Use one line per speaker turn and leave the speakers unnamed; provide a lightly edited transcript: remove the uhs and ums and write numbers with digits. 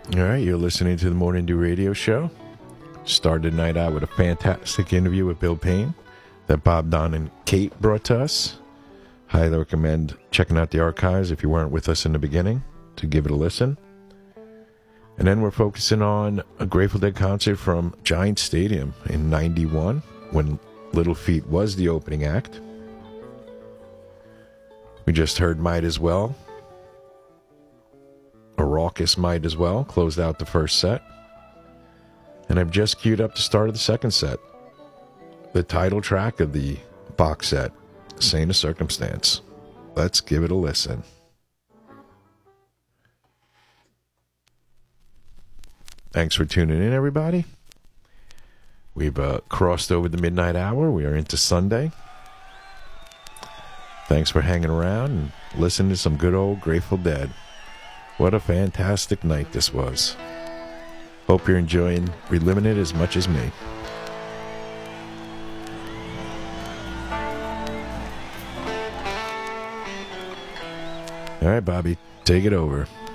All right, you're listening to the Morning Dew Radio Show. Started the night out with a fantastic interview with Bill Payne that Bob, Don, and Kate brought to us. Highly recommend checking out the archives if you weren't with us in the beginning to give it a listen. And then we're focusing on a Grateful Dead concert from Giant Stadium in '91 when Little Feat was the opening act. We just heard Might As Well. A raucous Might As Well closed out the first set. And I've just queued up the start of the second set. The title track of the box set, Saint of Circumstance. Let's give it a listen. Thanks for tuning in, everybody. We've crossed over the midnight hour. We are into Sunday. Thanks for hanging around and listening to some good old Grateful Dead. What a fantastic night this was. Hope you're enjoying reliving it as much as me. All right, Bobby, take it over.